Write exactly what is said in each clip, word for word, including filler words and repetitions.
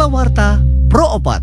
Kalawarta Pro Opat.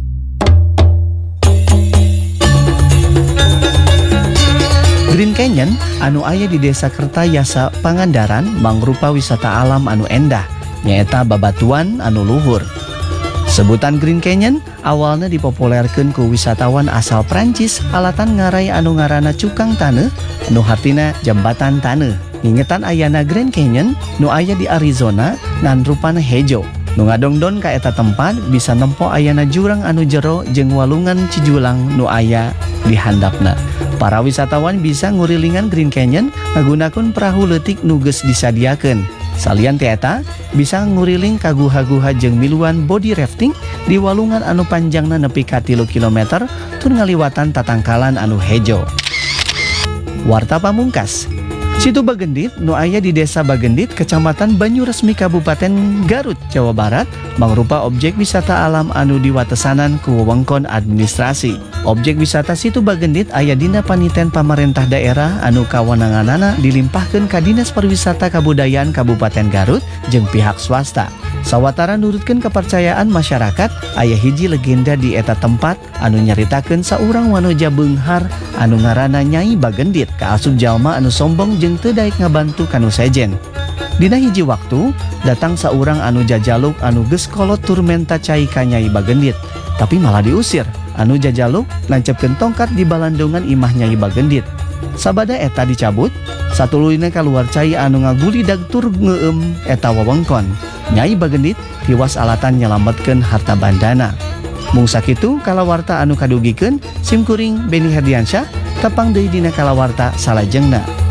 Green Canyon anu aya di Desa Kertayasa Pangandaran mangrupa wisata alam anu endah, nyaeta babatuan anu luhur. Sebutan Green Canyon awalnya dipopulerkeun ku wisatawan asal Prancis alatan ngarai anu ngaranna Cukang Taneuh nu hartina jembatan taneuh. Ngingetan ayana Grand Canyon nu aya di Arizona ngan rupana hejo. Nu ngadongdon ka eta tempat bisa nempo ayana jurang anu jero jeung walungan Cijulang nu aya di handapna. Para wisatawan bisa ngurilingan Green Canyon ngagunakeun perahu leutik nu geus disadiakeun. Salian tieta bisa nguriling ka guha-guha jeung miluan body rafting di walungan anu panjangna nepi ka tilu kilometer tur ngaliwatan tatangkalan anu hejo. Warta pamungkas. Situ Bagendit nu aya di Desa Bagendit, Kecamatan Banyuresmi, Kabupaten Garut, Jawa Barat, mangrupa objek wisata alam anu diwatesanan ku wewengkon administrasi. Objek wisata Situ Bagendit aya dina paniten pamarentah daerah anu kawenanganana dilimpahkeun ka Dinas Pariwisata Kabudayaan Kabupaten Garut jeung pihak swasta. Sawatara nurutkeun kepercayaan masyarakat, aya hiji legenda di eta tempat anu nyaritakeun saurang wanoja beunghar anu ngaranna Nyai Bagendit kaasup jalma anu sombong jeung teu daek ngabantu kanu sejen. Dina hiji waktu datang saurang anu jajaluk anu geus kolot tur menta cai ka Nyai Bagendit, tapi malah diusir. Anu jajaluk lancepkeun tongkat di balandungan imah Nyai Bagendit. Sabada eta dicabut, satuluyna kaluar cai anu ngagulidag tur ngeueum eta wewengkon. Nyai Bagendit tiwas alatan nyelametkeun harta bandana. Mung sakitu kalawarta anu kadugikeun, simkuring Beni Herdiansyah tepang deui dina kalawarta salajengna.